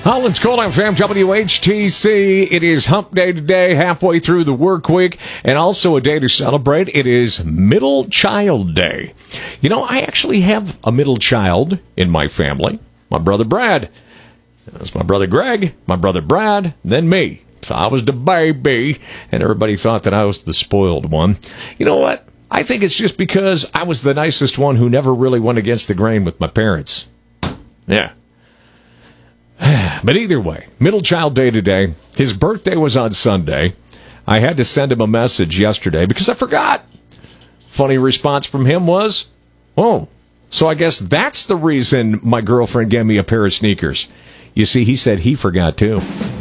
Holland's Cool FM, WHTC. It is Hump Day today, halfway through the work week, and also a day to celebrate. It is Middle Child Day. You know, I actually have a middle child in my family. My brother Brad. That's my brother Greg, my brother Brad, then me. So I was the baby, and everybody thought that I was the spoiled one. You know what? I think it's just because I was the nicest one who never really went against the grain with my parents. Yeah. But either way, Middle Child Day today. His birthday was on Sunday. I had to send him a message yesterday because I forgot. Funny response from him was, oh, so I guess that's the reason my girlfriend gave me a pair of sneakers. You see, he said he forgot too.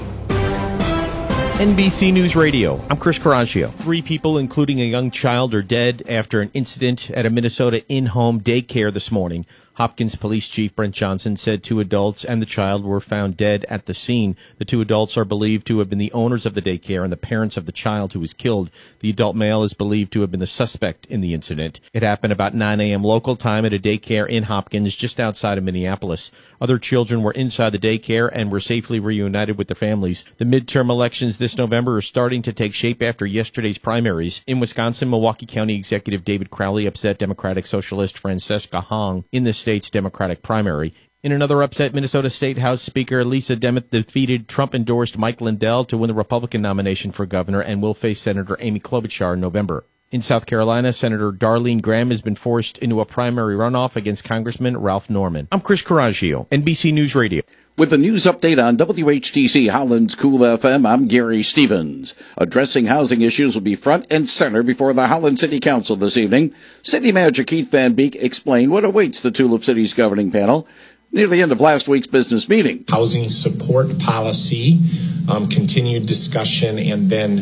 NBC News Radio. I'm Chris Coraggio. 3 people, including a young child, are dead after an incident at a Minnesota in-home daycare this morning. Hopkins Police Chief Brent Johnson said 2 adults and the child were found dead at the scene. The 2 adults are believed to have been the owners of the daycare and the parents of the child who was killed. The adult male is believed to have been the suspect in the incident. It happened about 9 a.m. local time at a daycare in Hopkins, just outside of Minneapolis. Other children were inside the daycare and were safely reunited with their families. The midterm elections this November are starting to take shape after yesterday's primaries. In Wisconsin, Milwaukee County Executive David Crowley upset Democratic Socialist Francesca Hong in the state's Democratic primary. In another upset, Minnesota State House Speaker Lisa Demuth defeated Trump-endorsed Mike Lindell to win the Republican nomination for governor and will face Senator Amy Klobuchar in November. In South Carolina, Senator Darlene Graham has been forced into a primary runoff against Congressman Ralph Norman. I'm Chris Coraggio, NBC News Radio. With the news update on WHTC Holland's Cool FM, I'm Gary Stevens. Addressing housing issues will be front and center before the Holland City Council this evening. City Manager Keith Van Beek explained what awaits the Tulip City's governing panel near the end of last week's business meeting. Housing support policy, continued discussion, and then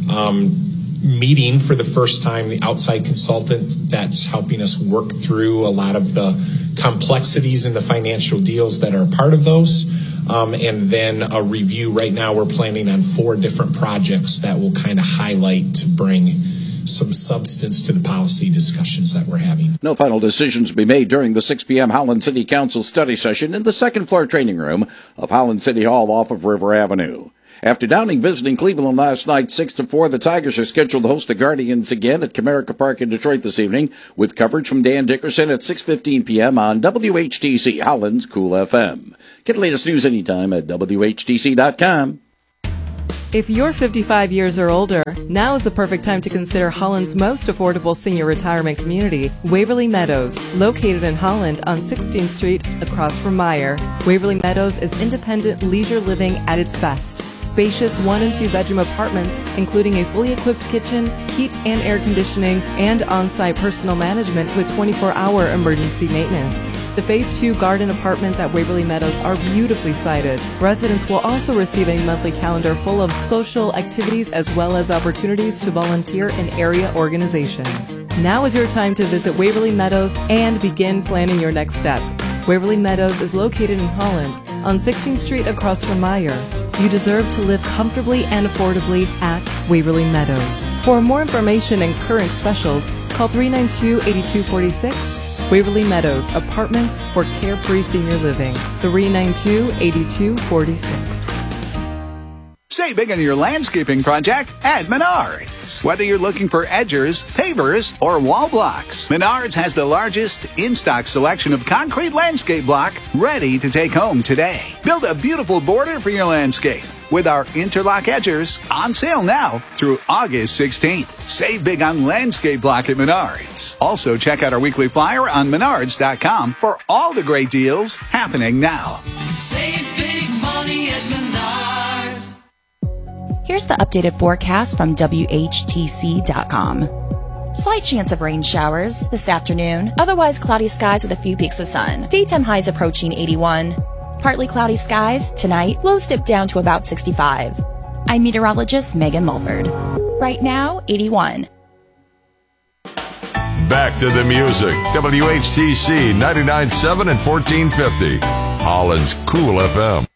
meeting for the first time the outside consultant that's helping us work through a lot of the complexities in the financial deals that are part of those, and then a review. Right now we're planning on 4 different projects that will kind of highlight to bring some substance to the policy discussions that we're having. No final decisions will be made during the 6 p.m. Holland City Council study session in the second-floor training room of Holland City Hall off of River Avenue. After Downing visiting Cleveland last night 6-4, the Tigers are scheduled to host the Guardians again at Comerica Park in Detroit this evening, with coverage from Dan Dickerson at 6:15 p.m. on WHTC Holland's Cool FM. Get the latest news anytime at WHTC.com. If you're 55 years or older, now is the perfect time to consider Holland's most affordable senior retirement community, Waverly Meadows, located in Holland on 16th Street across from Meyer. Waverly Meadows is independent leisure living at its best. Spacious 1- and 2-bedroom apartments, including a fully equipped kitchen, heat and air conditioning, and on-site personal management with 24-hour emergency maintenance. The Phase 2 garden apartments at Waverly Meadows are beautifully sited. Residents will also receive a monthly calendar full of social activities as well as opportunities to volunteer in area organizations. Now is your time to visit Waverly Meadows and begin planning your next step. Waverly Meadows is located in Holland on 16th Street across from Meyer. You deserve to live comfortably and affordably at Waverly Meadows. For more information and current specials, call 392-8246. Waverly Meadows, apartments for carefree senior living. 392-8246. Save big on your landscaping project at Menards. Whether you're looking for edgers, pavers, or wall blocks, Menards has the largest in-stock selection of concrete landscape block ready to take home today. Build a beautiful border for your landscape with our interlock edgers on sale now through August 16th. Save big on landscape block at Menards. Also, check out our weekly flyer on Menards.com for all the great deals happening now. Save big money at Menards. Here's the updated forecast from WHTC.com. Slight chance of rain showers this afternoon. Otherwise cloudy skies with a few peaks of sun. Daytime highs approaching 81. Partly cloudy skies tonight. Lows dip down to about 65. I'm meteorologist Megan Mulford. Right now, 81. Back to the music. WHTC 99.7 and 1450. Holland's Cool FM.